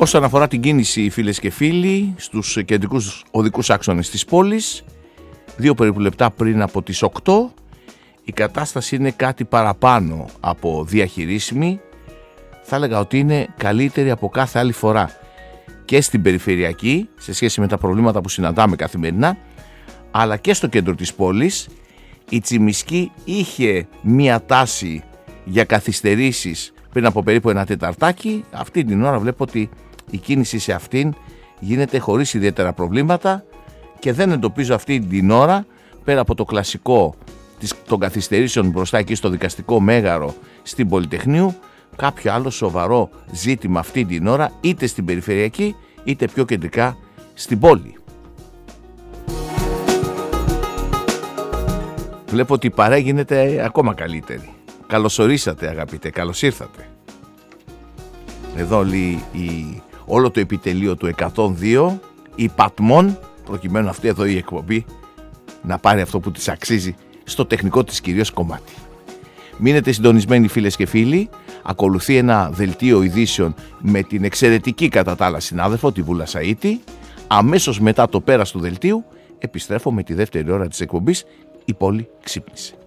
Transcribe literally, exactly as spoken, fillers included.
Όσον αφορά την κίνηση, φίλες και φίλοι, στους κεντρικούς οδικούς άξονες της πόλης, δύο περίπου λεπτά πριν από τις οκτώ, η κατάσταση είναι κάτι παραπάνω από διαχειρίσιμη. Θα έλεγα ότι είναι καλύτερη από κάθε άλλη φορά και στην περιφερειακή, σε σχέση με τα προβλήματα που συναντάμε καθημερινά, αλλά και στο κέντρο της πόλης. Η Τσιμισκή είχε μία τάση για καθυστερήσεις πριν από περίπου ένα τεταρτάκι. Αυτή την ώρα βλέπω ότι η κίνηση σε αυτήν γίνεται χωρίς ιδιαίτερα προβλήματα και δεν εντοπίζω αυτή την ώρα, πέρα από το κλασικό των καθυστερήσεων μπροστά εκεί στο δικαστικό μέγαρο στην Πολυτεχνείου, κάποιο άλλο σοβαρό ζήτημα αυτή την ώρα, είτε στην περιφερειακή είτε πιο κεντρικά στην πόλη. Βλέπω ότι η παρέα γίνεται ακόμα καλύτερη. Καλώς ορίσατε αγαπητέ, καλώς ήρθατε. Εδώ λέει η, όλο το επιτελείο του εκατόν δύο, η Πατμόν, προκειμένου αυτή εδώ η εκπομπή να πάρει αυτό που της αξίζει στο τεχνικό της κυρίως κομμάτι. Μείνετε συντονισμένοι φίλες και φίλοι. Ακολουθεί ένα δελτίο ειδήσεων με την εξαιρετική κατά τα άλλα συνάδελφο, τη Βούλα Σαΐτη. Αμέσως μετά το πέρας του δελτίου επιστρέφω με τη δεύτερη ώρα της εκπομπής. Η πόλη ξύπνησε.